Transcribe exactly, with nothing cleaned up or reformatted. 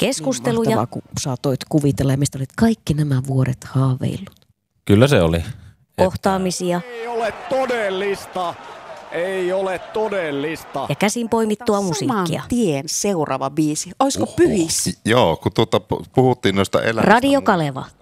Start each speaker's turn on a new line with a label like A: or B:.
A: keskusteluja.
B: Niin mahtavaa, kun saatoit kuvitella ja mistä olit kaikki nämä vuodet haaveillut.
C: Kyllä se oli.
A: Kohtaamisia.
D: Ei ole todellista. Ei ole todellista.
A: Ja käsin poimittua musiikkia.
B: Saman tien seuraava biisi. Olisiko Pyhis?
E: Joo, kun tuota, puhuttiin noista elämistä.
A: Radio Kaleva.